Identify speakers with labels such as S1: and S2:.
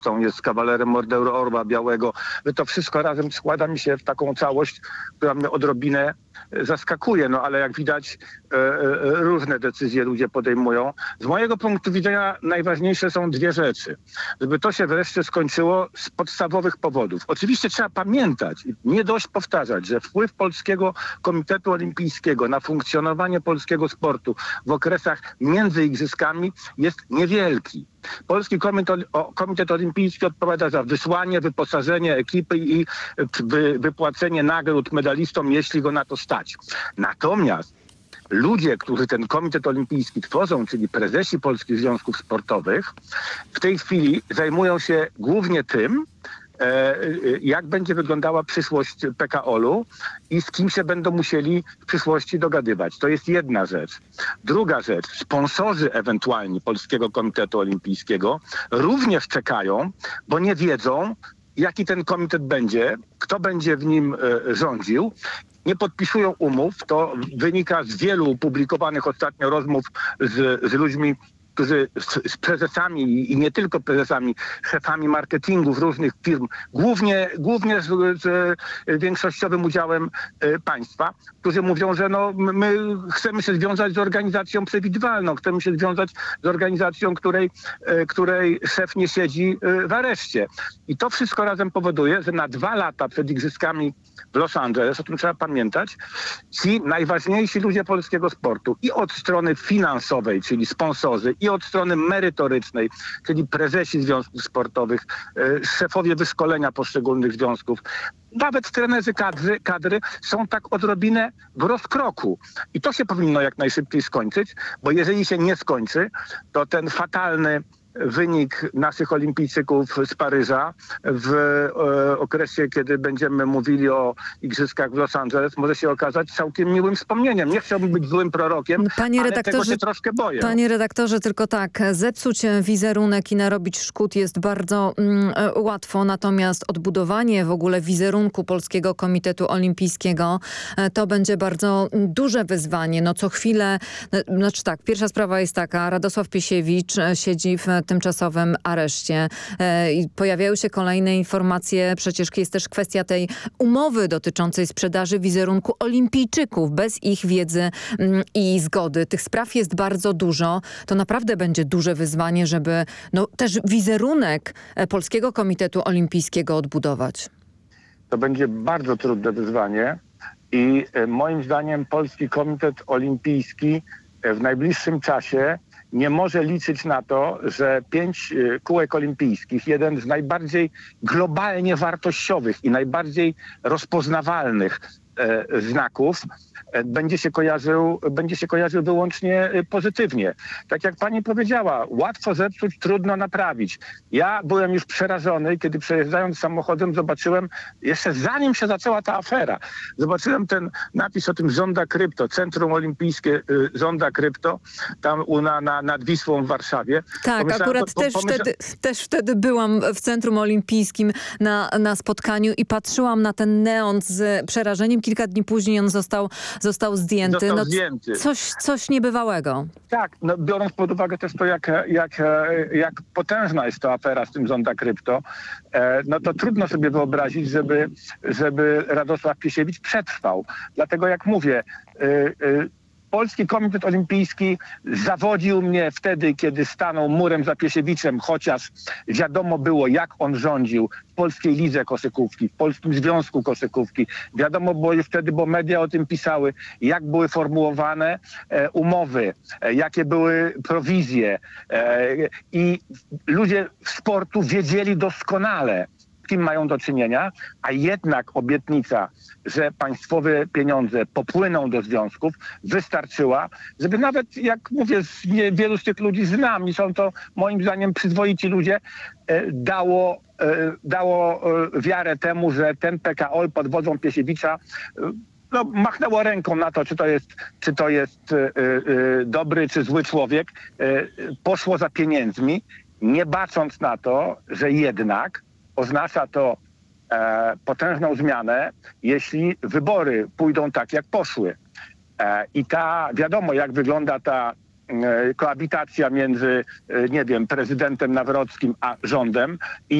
S1: jest kawalerem Orderu Orła Białego. To wszystko razem składa mi się w taką całość, która mnie odrobinę zaskakuje, no ale jak widać różne decyzje ludzie podejmują. Z mojego punktu widzenia najważniejsze są dwie rzeczy. Żeby to się wreszcie skończyło z podstawowych powodów. Oczywiście trzeba pamiętać, nie dość powtarzać, że wpływ Polskiego Komitetu Olimpijskiego na funkcjonowanie polskiego sportu w okresach między igrzyskami jest niewielki. Polski Komitet Olimpijski odpowiada za wysłanie, wyposażenie ekipy i wypłacenie nagród medalistom, jeśli go na to stać. Natomiast ludzie, którzy ten Komitet Olimpijski tworzą, czyli prezesi Polskich Związków Sportowych, w tej chwili zajmują się głównie tym, jak będzie wyglądała przyszłość PKOL-u i z kim się będą musieli w przyszłości dogadywać. To jest jedna rzecz. Druga rzecz, sponsorzy ewentualnie Polskiego Komitetu Olimpijskiego również czekają, bo nie wiedzą, jaki ten komitet będzie, kto będzie w nim rządził. Nie podpisują umów. To wynika z wielu publikowanych ostatnio rozmów z ludźmi, którzy z prezesami i nie tylko prezesami, szefami marketingów różnych firm, głównie z większościowym udziałem państwa, którzy mówią, że no, my chcemy się związać z organizacją przewidywalną, chcemy się związać z organizacją, której szef nie siedzi w areszcie. I to wszystko razem powoduje, że na 2 lata przed igrzyskami w Los Angeles, o tym trzeba pamiętać, ci najważniejsi ludzie polskiego sportu i od strony finansowej, czyli sponsorzy, i od strony merytorycznej, czyli prezesi związków sportowych, szefowie wyszkolenia poszczególnych związków, nawet trenerzy kadry są tak odrobinę w rozkroku. I to się powinno jak najszybciej skończyć, bo jeżeli się nie skończy, to ten fatalny wynik naszych olimpijczyków z Paryża w okresie, kiedy będziemy mówili o igrzyskach w Los Angeles, może się okazać całkiem miłym wspomnieniem. Nie chciałbym być złym prorokiem, ale tego się troszkę boję.
S2: Panie redaktorze, tylko tak, zepsuć wizerunek i narobić szkód jest bardzo łatwo, natomiast odbudowanie w ogóle wizerunku Polskiego Komitetu Olimpijskiego to będzie bardzo duże wyzwanie. No co chwilę, znaczy tak, pierwsza sprawa jest taka, Radosław Piesiewicz siedzi w tymczasowym areszcie. Pojawiają się kolejne informacje, przecież jest też kwestia tej umowy dotyczącej sprzedaży wizerunku olimpijczyków bez ich wiedzy i zgody. Tych spraw jest bardzo dużo. To naprawdę będzie duże wyzwanie, żeby no, też wizerunek Polskiego Komitetu Olimpijskiego odbudować.
S1: To będzie bardzo trudne wyzwanie i moim zdaniem Polski Komitet Olimpijski w najbliższym czasie nie może liczyć na to, że 5 kółek olimpijskich, jeden z najbardziej globalnie wartościowych i najbardziej rozpoznawalnych znaków, będzie się kojarzył wyłącznie pozytywnie. Tak jak pani powiedziała, łatwo zepsuć, trudno naprawić. Ja byłem już przerażony, kiedy przejeżdżając samochodem zobaczyłem, jeszcze zanim się zaczęła ta afera, zobaczyłem ten napis o tym Zonda Krypto, Centrum Olimpijskie Zonda Krypto, tam nad Wisłą w Warszawie.
S2: Tak, akurat też wtedy byłam w Centrum Olimpijskim na spotkaniu i patrzyłam na ten neon z przerażeniem. Kilka dni później on został zdjęty.
S1: Zdjęty.
S2: Coś niebywałego. Tak,
S1: no, biorąc pod uwagę też to, jak potężna jest to afera z tym Zonda Krypto, no to trudno sobie wyobrazić, żeby Radosław Piesiewicz przetrwał. Dlatego jak mówię, Polski Komitet Olimpijski zawodził mnie wtedy, kiedy stanął murem za Piesiewiczem, chociaż wiadomo było, jak on rządził w Polskiej Lidze Koszykówki, w Polskim Związku Koszykówki. Wiadomo było już wtedy, bo media o tym pisały, jak były formułowane umowy, jakie były prowizje. I ludzie sportu wiedzieli doskonale, z kim mają do czynienia, a jednak obietnica, że państwowe pieniądze popłyną do związków, wystarczyła, żeby nawet, jak mówię, wielu z tych ludzi znam i są to moim zdaniem przyzwoici ludzie, dało wiarę temu, że ten PKOL pod wodzą Piesiewicza no, machnęło ręką na to, czy to jest dobry czy zły człowiek, poszło za pieniędzmi, nie bacząc na to, że jednak oznacza to potężną zmianę, jeśli wybory pójdą tak, jak poszły. I wiadomo, jak wygląda ta koabitacja między, nie wiem, prezydentem Nawrockim a rządem